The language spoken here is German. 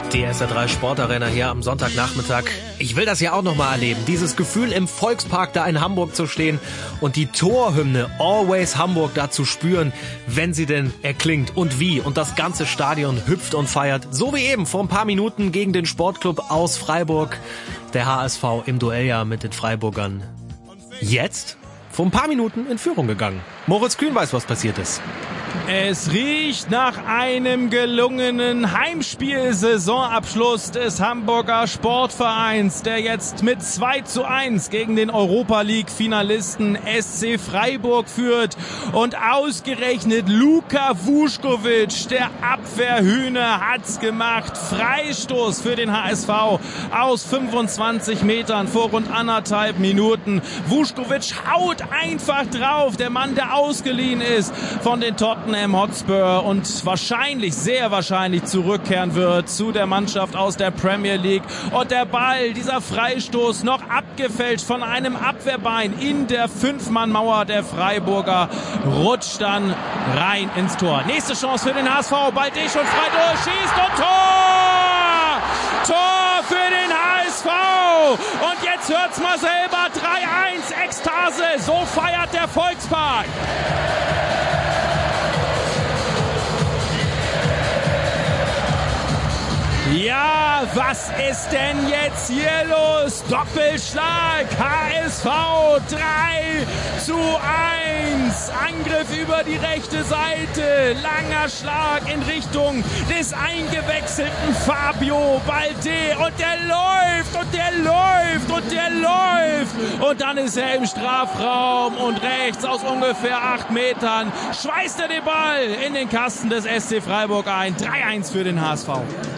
Die SR3 Sportarena hier am Sonntagnachmittag. Ich will das ja auch nochmal erleben. Dieses Gefühl, im Volkspark da in Hamburg zu stehen und die Torhymne Always Hamburg da zu spüren, wenn sie denn erklingt und wie. Und das ganze Stadion hüpft und feiert. So wie eben vor ein paar Minuten gegen den Sportclub aus Freiburg. Der HSV im Duell ja mit den Freiburgern. Jetzt vor ein paar Minuten in Führung gegangen. Moritz Kühn weiß, was passiert ist. Es riecht nach einem gelungenen Heimspiel-Saisonabschluss des Hamburger Sportvereins, der jetzt mit 2:1 gegen den Europa-League-Finalisten SC Freiburg führt. Und ausgerechnet Luka Vušković, der Abwehrhühner, hat's gemacht. Freistoß für den HSV aus 25 Metern vor rund 1,5 Minuten. Vušković haut einfach drauf, der Mann, der ausgeliehen ist von den Tottenham Hotspur und wahrscheinlich, sehr wahrscheinlich zurückkehren wird zu der Mannschaft aus der Premier League. Und der Ball, dieser Freistoß, noch abgefälscht von einem Abwehrbein in der 5-Mann-Mauer der Freiburger, rutscht dann rein ins Tor. Nächste Chance für den HSV, Baldisch und Freiburg schießt und Tor! Tor für den HSV! Und jetzt hört's mal selber, 3:1, Ekstase, so feiert der Volkspark! Ja, was ist denn jetzt hier los? Doppelschlag, HSV 3:1. Angriff über die rechte Seite. Langer Schlag in Richtung des eingewechselten Fabio Balde. Und der läuft und der läuft und der läuft. Und dann ist er im Strafraum und rechts aus ungefähr 8 Metern schweißt er den Ball in den Kasten des SC Freiburg ein. 3:1 für den HSV.